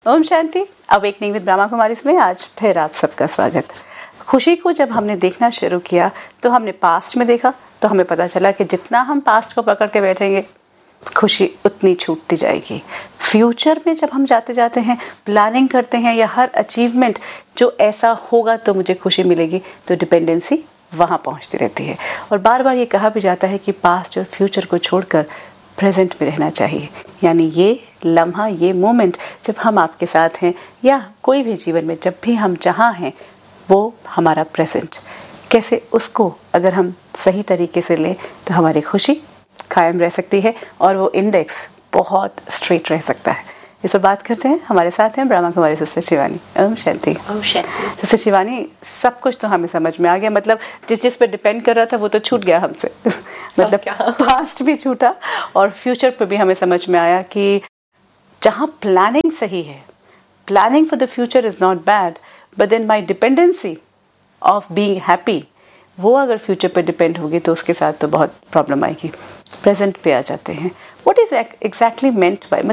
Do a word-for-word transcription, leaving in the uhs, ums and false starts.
Om Shanti. Awakening with Brahma Kumari में आज फिर आप सबका स्वागत। खुशी को जब हमने देखना शुरू किया तो हमने पास्ट में देखा, तो हमें पता चला कि जितना हम पास्ट को पकड़ के बैठेंगे खुशी उतनी छूटती जाएगी। फ्यूचर में जब हम जाते जाते हैं, प्लानिंग करते हैं या हर अचीवमेंट जो ऐसा होगा तो मुझे खुशी मिलेगी, तो डिपेंडेंसी वहाँ पहुँचती रहती है। और बार बार ये कहा भी जाता है कि पास्ट और फ्यूचर को छोड़कर प्रेजेंट में रहना चाहिए। यानी ये लम्हा, ये मोमेंट जब हम आपके साथ हैं या कोई भी जीवन में जब भी हम जहाँ हैं वो हमारा प्रेजेंट, कैसे उसको अगर हम सही तरीके से लें तो हमारी खुशी कायम रह सकती है और वो इंडेक्स बहुत स्ट्रेट रह सकता है। इस पर बात करते हैं। हमारे साथ हैं ब्रह्मा कुमारी सिस्टर शिवानी। ओम शांति। ओम शांति। सिस्टर शिवानी, सब कुछ तो हमें समझ में आ गया, मतलब जिस जिस पे डिपेंड कर रहा था वो तो छूट गया हमसे मतलब पास्ट भी छूटा और फ्यूचर पे भी हमें समझ में आया कि जहाँ प्लानिंग सही है, planning for the future is not bad, but then my dependency of being happy, वो अगर फ्यूचर पे डिपेंड होगी तो उसके साथ तो बहुत प्रॉब्लम आएगी। प्रेजेंट पे आ जाते हैं। What is exactly meant by